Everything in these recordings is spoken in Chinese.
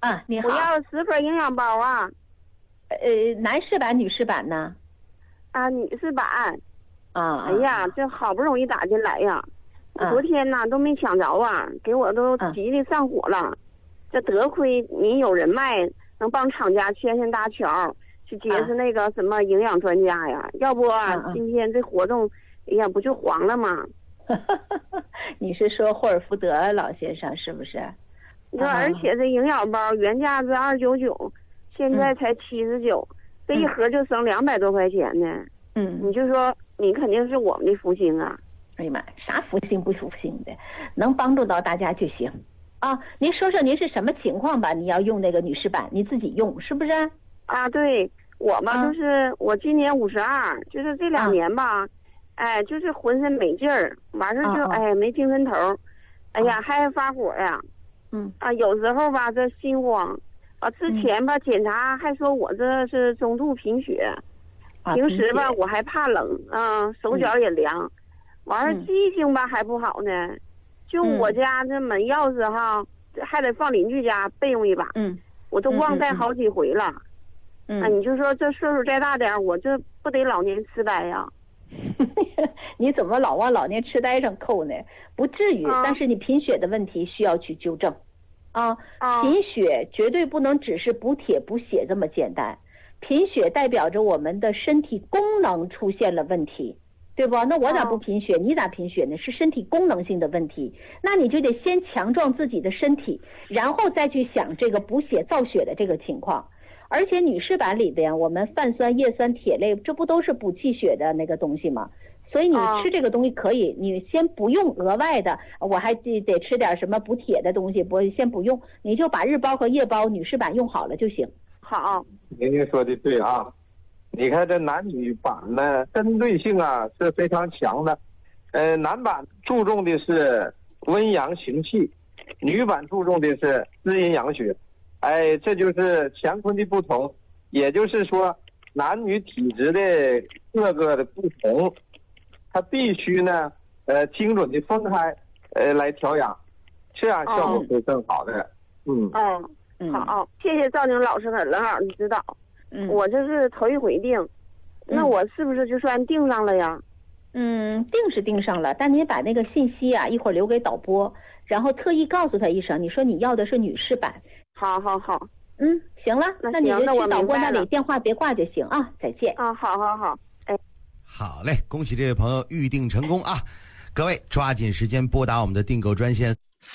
啊，你好。 我要10盒营养包啊。 男士版、女士版呢？ 啊，女士版。 啊。 哎呀，这好不容易打进来呀，昨天呢都没抢着啊，给我都急得上火了。这得亏你有人脉，能帮厂家牵线搭桥，去结识那个什么营养专家呀。要不今天这活动，哎呀，不就黄了吗？ 你是说霍尔福德老先生是不是？ 而且这营养包原价是299，现在才79，这一盒就省200多块钱呢。你就说你肯定是我们的福星啊！ 哎呀妈，啥福星不福星的，能帮助到大家就行啊！您说说您是什么情况吧？你要用那个女士版，你自己用是不是？ 啊，对，我嘛就是我今年52，就是这2年吧，哎，就是浑身没劲儿，完事就哎没精神头，哎呀还发火呀，有时候吧这心慌，之前吧检查还说我这是中度贫血，平时吧我还怕冷，手脚也凉，完事记性吧还不好呢，就我家这门钥匙哈还得放邻居家备用一把，我都忘带好几回了，你就说这岁数再大点，我这不得老年痴呆呀？ 你怎么老往老年痴呆上扣呢？不至于，但是你贫血的问题需要去纠正，贫血绝对不能只是补铁补血这么简单，贫血代表着我们的身体功能出现了问题，对不？那我咋不贫血，你咋贫血呢？是身体功能性的问题，那你就得先强壮自己的身体，然后再去想这个补血造血的这个情况。而且女士版里边我们泛酸、叶酸、铁类，这不都是补气血的那个东西吗？所以你吃这个东西可以，你先不用额外的，我还得吃点什么补铁的东西，先不用，你就把日包和夜包女士版用好了就行。好， 您说的对啊，你看这男女版呢，针对性啊是非常强的，男版注重的是温阳行气，女版注重的是滋阴养血。哎，这就是乾坤的不同，也就是说，男女体质的各个的不同，它必须呢，精准的分开，来调养，这样效果会更好的。 好，谢谢赵宁老师和冷老师指导。我这是头一回定，那我是不是就算定上了呀？ 定是定上了，但你把那个信息啊一会儿留给导播，然后特意告诉他一声，你说你要的是女士版。 好， 行了，那你就去导播那里，电话别挂就行啊。再见啊，好，哎， 好嘞，恭喜这位朋友预定成功啊！各位抓紧时间拨打我们的订购专线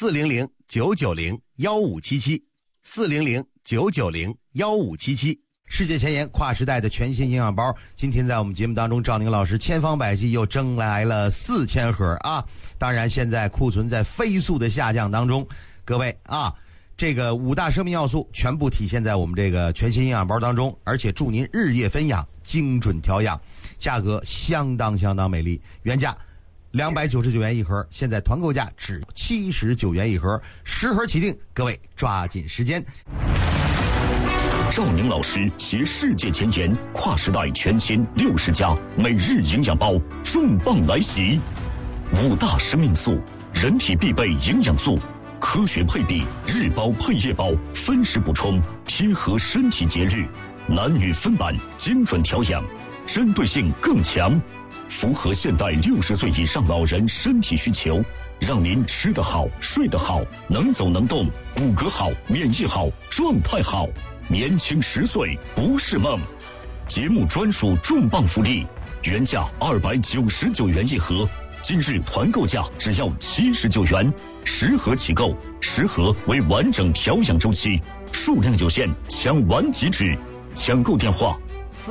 400-990-1577，400-990-1577。世界前沿跨时代的全新营养包，今天在我们节目当中，赵宁老师千方百计又争来了4000盒啊！当然，现在库存在飞速的下降当中，各位啊。这个5大生命要素全部体现在我们这个全新营养包当中，而且助您日夜分养，精准调养，价格相当美丽。原价299元一盒，现在团购价只79元一盒，10盒起订，各位抓紧时间。 赵宁老师携世界前沿跨时代全新60加每日营养包重磅来袭，5大生命素，人体必备营养素。科学配比，日包配夜包，分时补充，贴合身体节日，男女分版，精准调养，针对性更强，符合现代60岁以上老人身体需求，让您吃得好，睡得好，能走能动，骨骼好，免疫好，状态好，年轻10岁不是梦。节目专属重磅福利，原价299元一盒，今日团购价只要79元，10盒起购，10盒为完整调养周期，数量有限，抢完即止。抢购电话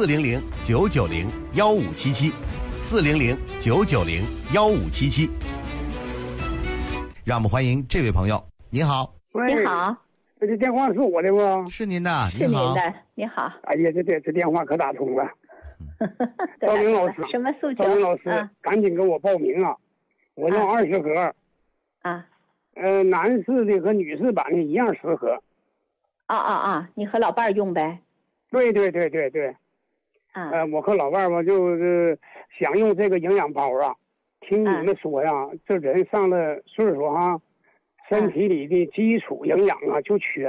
400-990-1577，400-990-1577。让我们欢迎这位朋友，你好。 你好， 这电话是我的不？ 是您的， 是您的，你好。 哎呀，这电话可打通了。赵宁老师， 什么诉求？ 赵宁老师，赶紧给我报名啊！我要20盒。男士的和女士版的一样10盒。 你和老伴儿用呗？ 对。我和老伴儿吧，就是想用这个营养包啊。听你们说呀，这人上了岁数哈，身体里的基础营养啊就缺